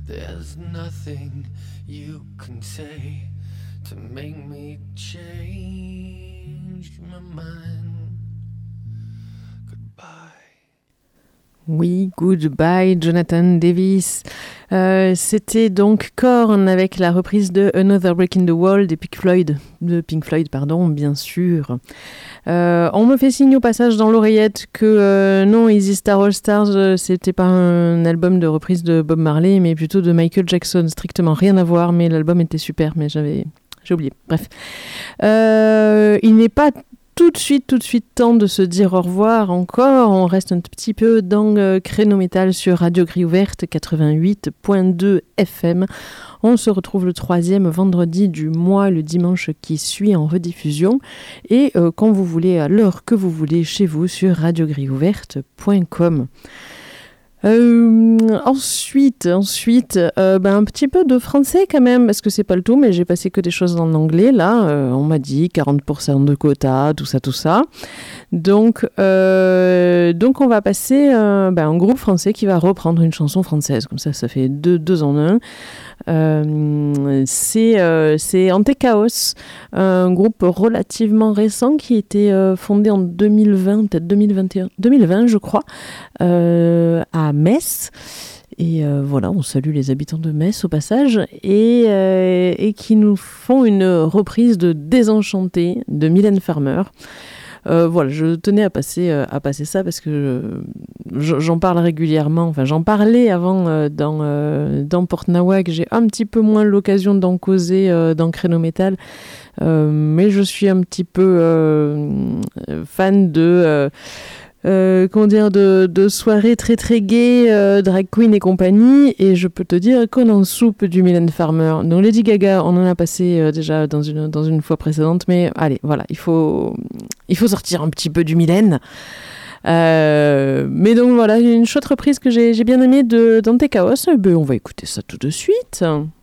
There's nothing you can say to make me change my mind. Goodbye. Oui, Goodbye, Jonathan Davis. C'était donc Korn avec la reprise de Another Break in the Wall de Pink Floyd, bien sûr. On me fait signe au passage dans l'oreillette que non, Easy Star All Stars, c'était pas un album de reprise de Bob Marley, mais plutôt de Michael Jackson, strictement rien à voir, mais l'album était super, mais j'ai oublié. Bref. Il n'est pas tout de suite temps de se dire au revoir encore. On reste un petit peu dans Créneau Métal sur Radio Grille Ouverte 88.2 FM. On se retrouve le 3e vendredi du mois, le dimanche qui suit en rediffusion. Et quand vous voulez, à l'heure que vous voulez, chez vous sur radiogrilleouverte.com. Ensuite, un petit peu de français quand même, parce que c'est pas le tout, mais j'ai passé que des choses en anglais, là, on m'a dit 40% de quota, tout ça. Donc on va passer un groupe français qui va reprendre une chanson française, comme ça fait deux en un. C'est Antechaos, un groupe relativement récent qui a été fondé en 2020, peut-être 2020 je crois, à Metz. Et voilà, on salue les habitants de Metz au passage, et qui nous font une reprise de Désenchanté de Mylène Farmer. Voilà, je tenais à passer ça parce que j'en parle régulièrement. Enfin, j'en parlais avant dans Porte-Nawak. J'ai un petit peu moins l'occasion d'en causer dans Créneau Métal, mais je suis un petit peu fan de soirées très très gaies, drag queen et compagnie, et je peux te dire qu'on en soupe du Mylène Farmer. Donc Lady Gaga, on en a passé déjà dans une fois précédente, mais allez, voilà, il faut sortir un petit peu du Mylène. Mais donc voilà, une chouette reprise que j'ai bien aimée d'Antechaos. On va écouter ça tout de suite.